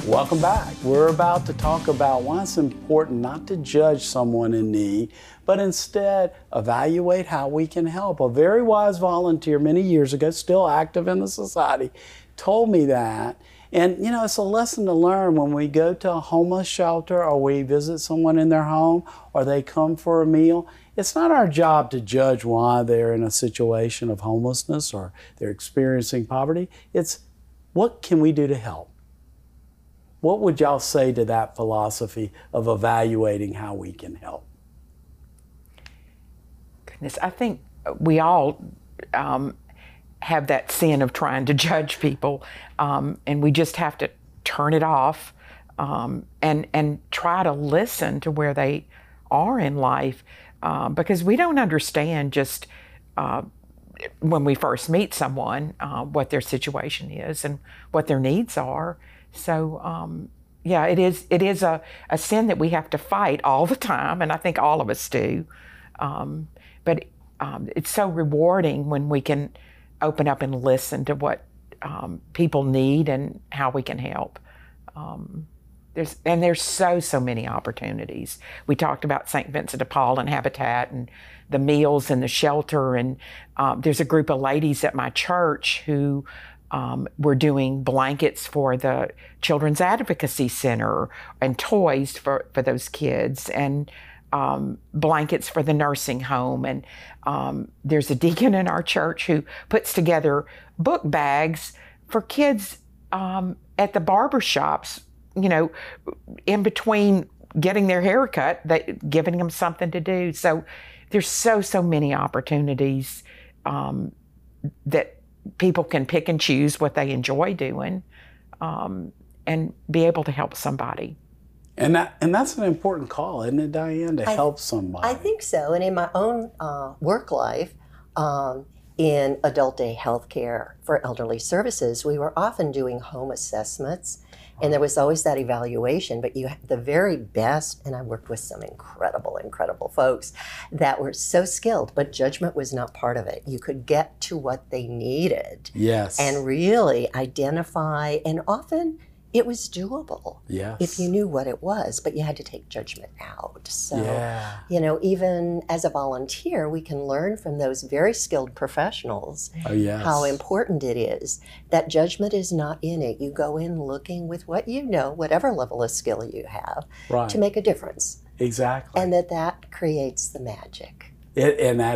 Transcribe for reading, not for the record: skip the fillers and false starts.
Welcome back. We're about to talk about why it's important not to judge someone in need, but instead evaluate how we can help. A very wise volunteer many years ago, still active in the society, told me that. And you know, it's a lesson to learn when we go to a homeless shelter or we visit someone in their home or they come for a meal. It's not our job to judge why they're in a situation of homelessness or they're experiencing poverty. It's what can we do to help? What would y'all say to that philosophy of evaluating how we can help? Goodness, I think we all have that sin of trying to judge people, and we just have to turn it off and try to listen to where they are in life, because we don't understand just when we first meet someone what their situation is and what their needs are. So yeah, it is a sin that we have to fight all the time, and I think all of us do. But it's so rewarding when we can open up and listen to what people need and how we can help. There's so many opportunities. We talked about St. Vincent de Paul and Habitat and the meals and the shelter, and there's a group of ladies at my church who we're doing blankets for the Children's Advocacy Center and toys for those kids, and blankets for the nursing home. And there's a deacon in our church who puts together book bags for kids at the barber shops, you know, in between getting their hair cut, giving them something to do. So there's so many opportunities that people can pick and choose what they enjoy doing, and be able to help somebody. And that's an important call, isn't it, Diane, to help somebody? I think so. And in my own work life, in adult day health care for elderly services, we were often doing home assessments, and there was always that evaluation, but you had the very best, and I worked with some incredible folks that were so skilled, but judgment was not part of it. You could get to what they needed. Yes. And really identify, and often it was doable. Yes. If you knew what it was, but you had to take judgment out. So, yeah. you know, even as a volunteer, we can learn from those very skilled professionals how important it is. That judgment is not in it. You go in looking with what you know, whatever level of skill you have, to make a difference. Exactly. And that creates the magic. And that